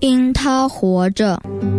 因他活着。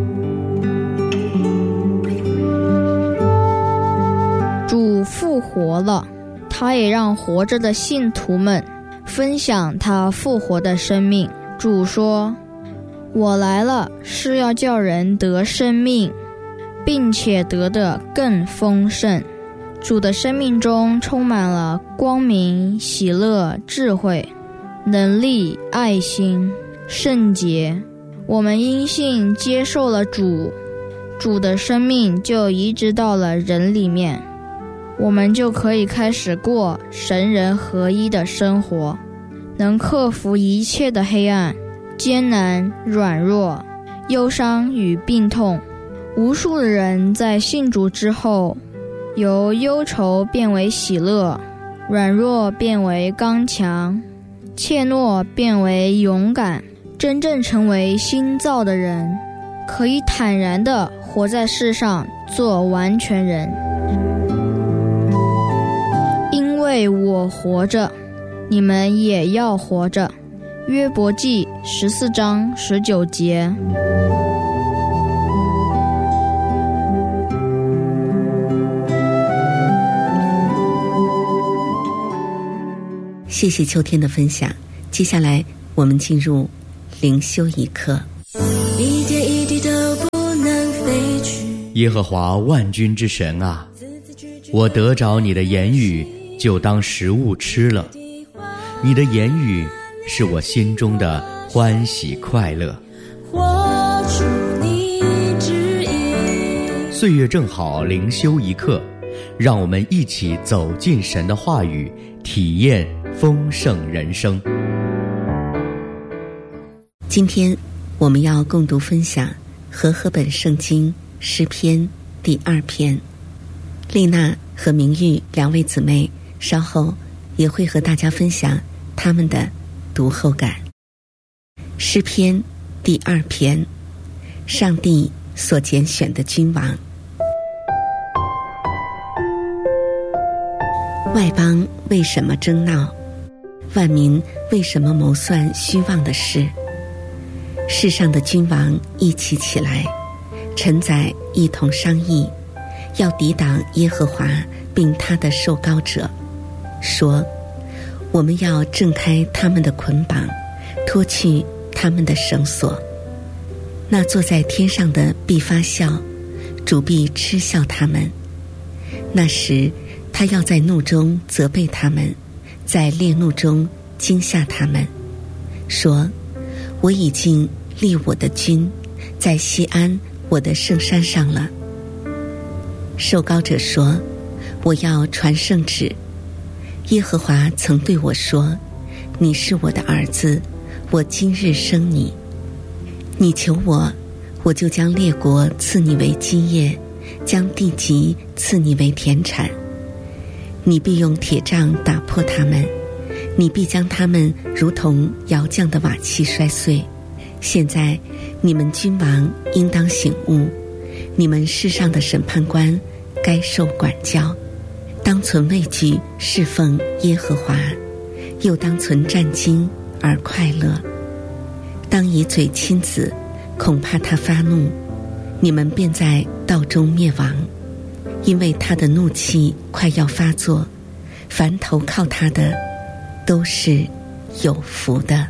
主复活了，他也让活着的信徒们分享他复活的生命。主说，我来了，是要叫人得生命，并且得的更丰盛。主的生命中充满了光明、喜乐、智慧、能力、爱心、圣洁。我们因信接受了主，主的生命就移植到了人里面，我们就可以开始过神人合一的生活，能克服一切的黑暗、艰难、软弱、忧伤与病痛。无数的人在信主之后，由忧愁变为喜乐，软弱变为刚强，怯懦变为勇敢，真正成为新造的人，可以坦然地活在世上，做完全人。因为我活着，你们也要活着。约伯记14章19节。 谢谢秋天的分享，接下来我们进入灵修一刻。 一点一滴都不能飞去。 耶和华万军之神啊，我得着你的言语，就当食物吃了。你的言语是我心中的欢喜快乐。 活出你旨意。 岁月正好，灵修一刻，让我们一起走进神的话语，体验丰盛人生。 今天我们要共读分享和合本圣经诗篇第2篇。丽娜和明玉两位姊妹稍后也会和大家分享他们的读后感。诗篇第2篇，上帝所拣选的君王。外邦为什么争闹？万民为什么谋算虚妄的事？世上的君王一起起来，臣宰一同商议，要抵挡耶和华并他的受膏者，说，我们要挣开他们的捆绑，脱去他们的绳索。那坐在天上的必发笑，主必嗤笑他们。那时他要在怒中责备他们，在烈怒中惊吓他们，说，我已经立我的君在锡安我的圣山上了。受膏者说，我要传圣旨。耶和华曾对我说，你是我的儿子，我今日生你。你求我，我就将列国赐你为基业，将地极赐你为田产。你必用铁杖打破他们，你必将他们如同窑匠的瓦器摔碎。现在你们君王应当醒悟，你们世上的审判官该受管教，当存畏惧侍奉耶和华，又当存战兢而快乐。当以嘴亲子，恐怕他发怒，你们便在道中灭亡。因为他的怒气快要发作，凡投靠他的都是有福的。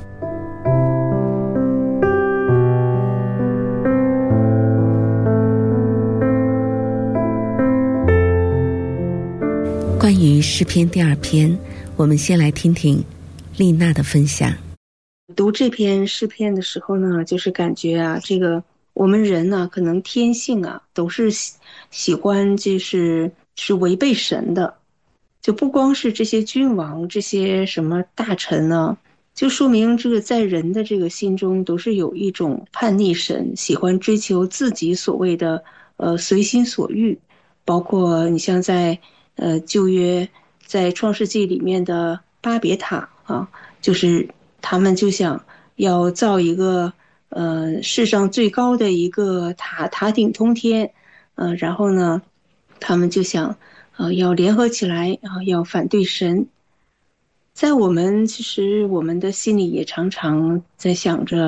关于诗篇第2篇，我们先来听听丽娜的分享。 读这篇诗篇的时候呢，就是感觉啊，这个我们人呢，可能天性啊，都是喜欢是违背神的，就不光是这些君王，这些什么大臣呢，就说明这个在人的这个心中都是有一种叛逆神，喜欢追求自己所谓的随心所欲。包括你像在旧约在创世纪里面的巴别塔啊，就是他们就想要造一个世上最高的一个塔顶通天，然后呢他们就想要联合起来要反对神。在其实我们的心里也常常在想着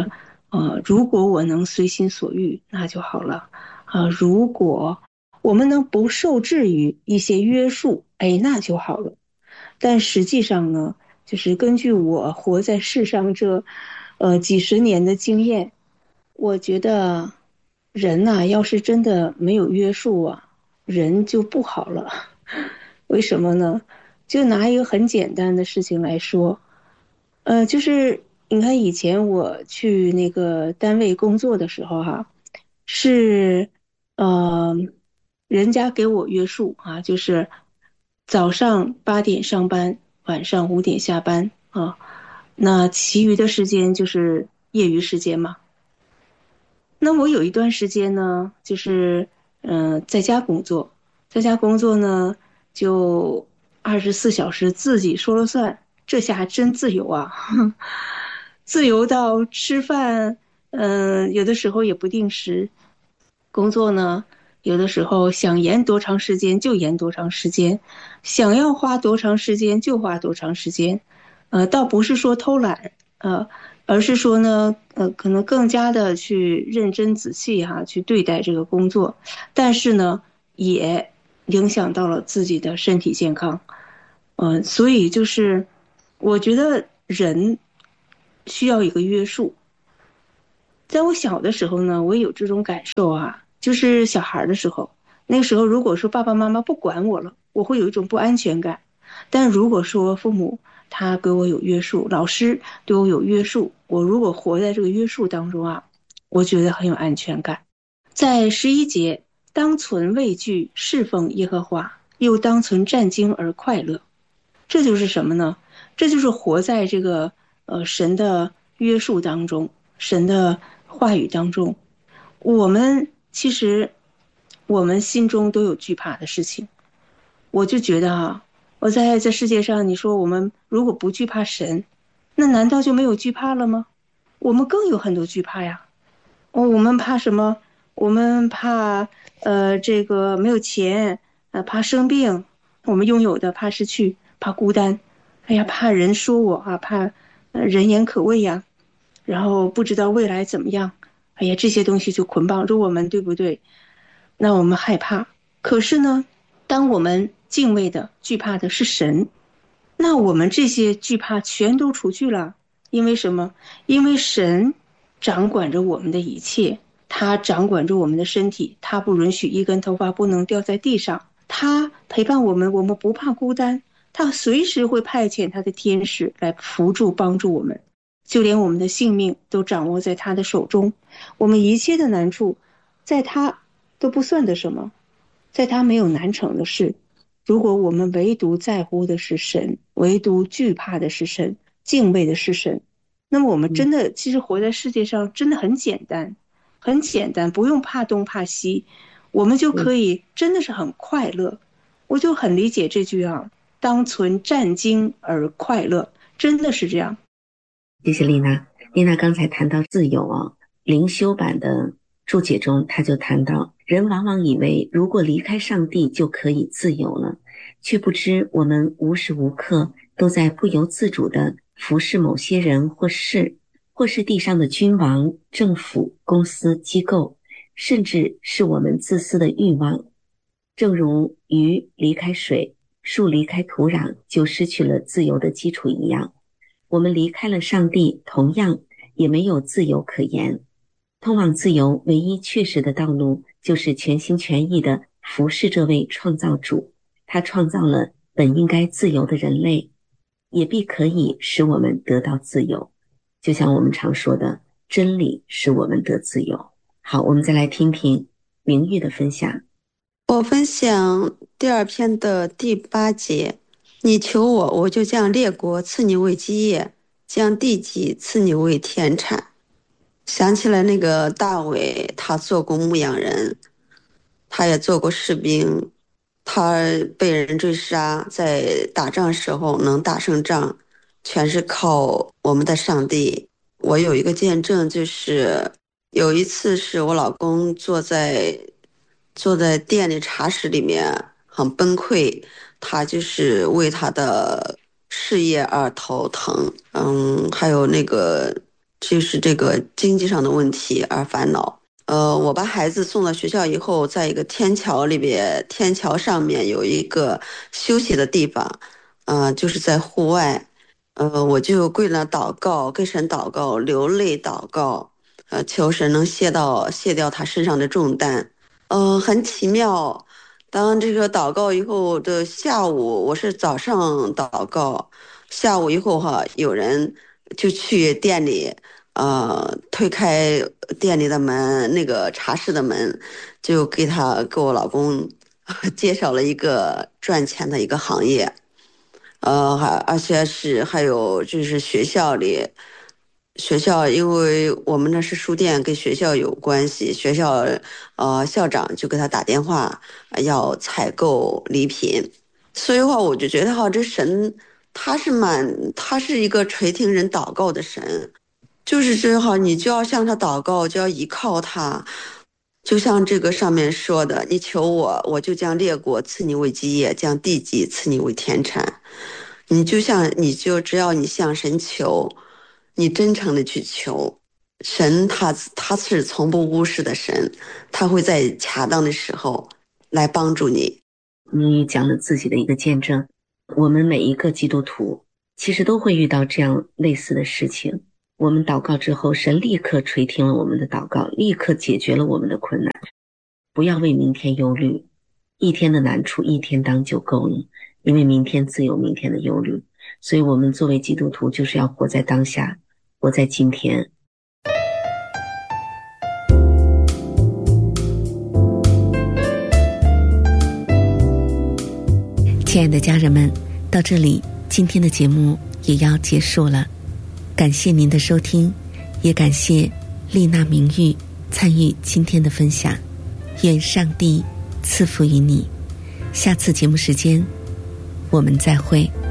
如果我能随心所欲，那就好了。如果我们能不受制于一些约束，哎，那就好了。但实际上呢，就是根据我活在世上这，几十年的经验，我觉得人呐，要是真的没有约束啊，人就不好了。为什么呢？就拿一个很简单的事情来说，就是你看以前我去那个单位工作的时候哈，是呃，人家给我约束啊，就是早上8点上班，晚上5点下班啊，那其余的时间就是业余时间嘛。那我有一段时间呢，就是在家工作，在家工作呢就24小时自己说了算，这下还真自由啊，自由到吃饭，有的时候也不定时，工作呢有的时候想延多长时间就延多长时间，想要花多长时间就花多长时间，倒不是说偷懒，而是说呢，可能更加的去认真仔细哈，去对待这个工作，但是呢，也影响到了自己的身体健康，所以就是我觉得人需要一个约束。在我小的时候呢，我也有这种感受啊，就是小孩的时候，那个时候如果说爸爸妈妈不管我了，我会有一种不安全感。但如果说父母他给我有约束，老师对我有约束，我如果活在这个约束当中啊，我觉得很有安全感。在11节，当存畏惧侍奉耶和华，又当存战兢而快乐。这就是什么呢？这就是活在这个神的约束当中，神的话语当中。我们其实我们心中都有惧怕的事情。我就觉得啊，我在这世界上，你说我们如果不惧怕神，那难道就没有惧怕了吗？我们更有很多惧怕呀。我们怕什么？我们怕这个没有钱，怕生病，我们拥有的怕失去，怕孤单，哎呀，怕人说我啊，怕人言可畏呀，然后不知道未来怎么样，哎呀，这些东西就捆绑着我们，对不对？那我们害怕。可是呢，当我们敬畏的、惧怕的是神，那我们这些惧怕全都除去了。因为什么？因为神掌管着我们的一切，他掌管着我们的身体，他不允许一根头发不能掉在地上，他陪伴我们，我们不怕孤单，他随时会派遣他的天使来扶助帮助我们，就连我们的性命都掌握在他的手中，我们一切的难处在他都不算得什么，在他没有难成的事。如果我们唯独在乎的是神，唯独惧怕的是神，敬畏的是神，那么我们真的其实活在世界上真的很简单，很简单，不用怕东怕西，我们就可以真的是很快乐。我就很理解这句啊，当存战兢而快乐，真的是这样。 谢谢丽娜。丽娜刚才谈到自由啊，灵修版的注解中，他就谈到，人往往以为如果离开上帝就可以自由了，却不知我们无时无刻都在不由自主地服侍某些人或事，或是地上的君王、政府、公司、机构，甚至是我们自私的欲望。正如鱼离开水，树离开土壤就失去了自由的基础一样，我们离开了上帝，同样也没有自由可言。通往自由唯一确实的道路，就是全心全意地服侍这位创造主。他创造了本应该自由的人类，也必可以使我们得到自由。就像我们常说的，真理使我们得自由。好，我们再来听听明玉的分享。 我分享第2篇的第8节，你求我，我就将列国赐你为基业，将地级赐你为田产。想起来那个大卫，他做过牧羊人，他也做过士兵，他被人追杀，在打仗时候能打胜仗，全是靠我们的上帝。我有一个见证，就是有一次是我老公坐在店里茶室里面很崩溃，他就是为他的事业而头疼，还有那个就是这个经济上的问题而烦恼。我把孩子送到学校以后，在一个天桥里边，天桥上面有一个休息的地方，就是在户外，我就跪那祷告，跟神祷告，流泪祷告，求神能卸掉他身上的重担。很奇妙，当这个祷告以后的下午，我是早上祷告，下午以后有人就去店里。推开店里的门，那个茶室的门，就给我老公介绍了一个赚钱的一个行业。而且还有就是学校，因为我们那是书店，跟学校有关系，学校校长就给他打电话要采购礼品，所以我就觉得这神他是一个垂听人祷告的神。就是这你就要向他祷告，就要依靠他，就像这个上面说的，你求我，我就将列国赐你为基业，将地级赐你为田产。只要你向神求，你真诚的去求，神他是从不忽视的神，他会在恰当的时候来帮助你。 你讲了自己的一个见证，我们每一个基督徒其实都会遇到这样类似的事情。我们祷告之后，神立刻垂听了我们的祷告，立刻解决了我们的困难。不要为明天忧虑，一天的难处一天当就够了，因为明天自有明天的忧虑。所以我们作为基督徒，就是要活在当下，活在今天。亲爱的家人们，到这里今天的节目也要结束了。感谢您的收听，也感谢丽娜明玉参与今天的分享。愿上帝赐福于你。下次节目时间我们再会。